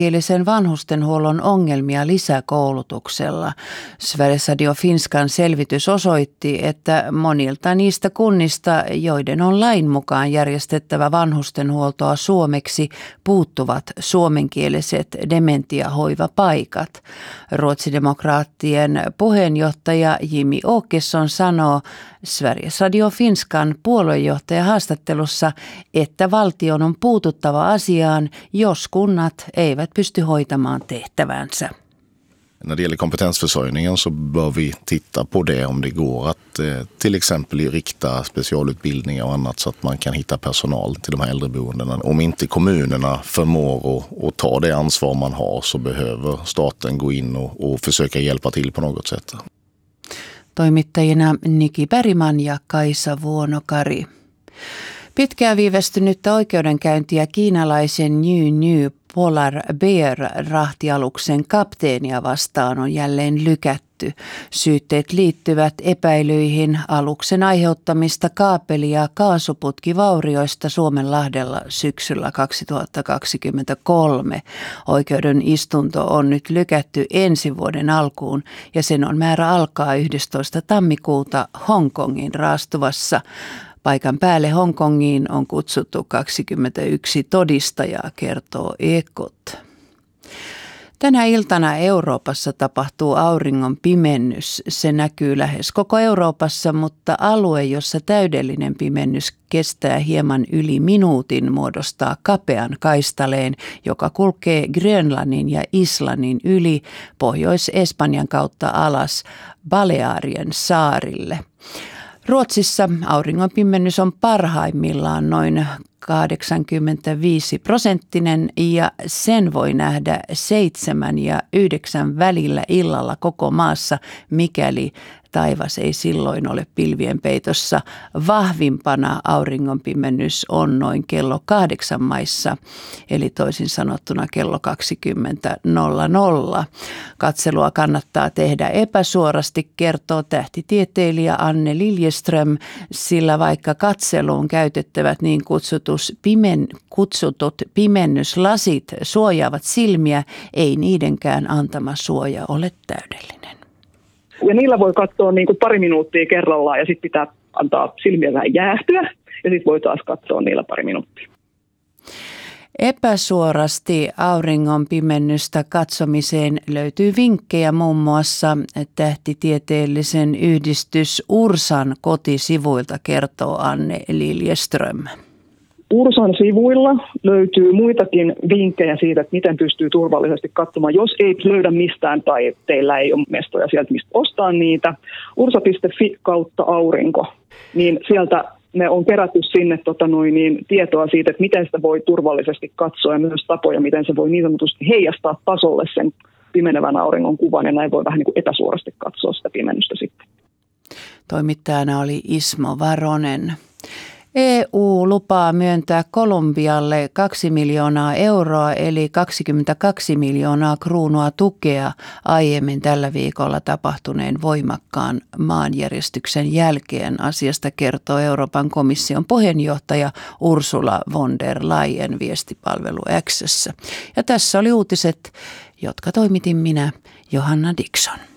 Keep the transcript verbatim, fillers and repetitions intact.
Kielisen vanhustenhuollon ongelmia lisäkoulutuksella. Sveriges Radio Finskan selvitys osoitti, että monilta niistä kunnista, joiden on lain mukaan järjestettävä vanhustenhuoltoa suomeksi, puuttuvat suomenkieliset dementiahoivapaikat. Ruotsidemokraattien puheenjohtaja Jimmy Åkesson sanoo Sveriges Radio Finskan puoluejohtaja haastattelussa, että valtion on puututtava asiaan, jos kunnat eivät pysty hoitamaan tehtävänsä. När det gäller kompetensförsörjningen så bör vi titta på det om det går att eh, till exempel rikta specialutbildningar och annat så att man kan hitta personal till de här äldreboendena. Om inte kommunerna förmår att, att ta det ansvar man har så behöver staten gå in och, och försöka hjälpa till på något sätt. Toimittajina Niki Bergman ja Kaisa Vuonokari. Pitkään viivästynyttä oikeudenkäyntiä kiinalaisen New New Polar Bear-rahtialuksen kapteenia vastaan on jälleen lykätty. Syytteet liittyvät epäilyihin aluksen aiheuttamista kaapeli- ja kaasuputkivaurioista Suomenlahdella syksyllä kaksituhattakaksikymmentäkolme. Oikeuden istunto on nyt lykätty ensi vuoden alkuun ja sen on määrä alkaa yhdestoista tammikuuta Hongkongin raastuvassa. Paikan päälle Hongkongiin on kutsuttu kaksikymmentäyksi todistajaa, kertoo Ekot. Tänä iltana Euroopassa tapahtuu auringon pimennys. Se näkyy lähes koko Euroopassa, mutta alue, jossa täydellinen pimennys kestää hieman yli minuutin, muodostaa kapean kaistaleen, joka kulkee Grönlannin ja Islannin yli Pohjois-Espanjan kautta alas Balearien saarille. Ruotsissa auringonpimennys on parhaimmillaan noin kahdeksankymmentäviisi prosenttinen ja sen voi nähdä seitsemän ja yhdeksän välillä illalla koko maassa, mikäli taivas ei silloin ole pilvien peitossa. Vahvimpana auringonpimennys on noin kello kahdeksan maissa, eli toisin sanottuna kello kaksikymmentä nolla nolla. Katselua kannattaa tehdä epäsuorasti, kertoo tähtitieteilijä Anne Liljeström, sillä vaikka katseluun käytettävät niin kutsutus pimen, kutsutut pimennyslasit suojaavat silmiä, ei niidenkään antama suoja ole täydellinen. Ja niillä voi katsoa niin kuin pari minuuttia kerrallaan ja sitten pitää antaa silmiä vähän jäähtyä ja sitten voi taas katsoa niillä pari minuuttia. Epäsuorasti auringon pimennystä katsomiseen löytyy vinkkejä muun muassa tähtitieteellisen yhdistys Ursan kotisivuilta, kertoo Anne Liljeström. Ursan sivuilla löytyy muitakin vinkkejä siitä, että miten pystyy turvallisesti katsomaan. Jos ei löydä mistään tai teillä ei ole mestoja sieltä, mistä ostaa niitä, ursa piste fi kautta aurinko, niin sieltä me on kerätty sinne tota noin, niin, tietoa siitä, että miten sitä voi turvallisesti katsoa ja myös tapoja, miten se voi niin sanotusti heijastaa tasolle sen pimenevän auringon kuvan ja näin voi vähän niin kuin epäsuorasti katsoa sitä pimennystä sitten. Toimittajana oli Ismo Varonen. E U lupaa myöntää Kolumbialle kaksi miljoonaa euroa eli kaksikymmentäkaksi miljoonaa kruunua tukea aiemmin tällä viikolla tapahtuneen voimakkaan maanjäristyksen jälkeen. Asiasta kertoo Euroopan komission puheenjohtaja Ursula von der Leyen viestipalvelu X:ssä. Ja tässä oli uutiset, jotka toimitin minä, Johanna Dixon.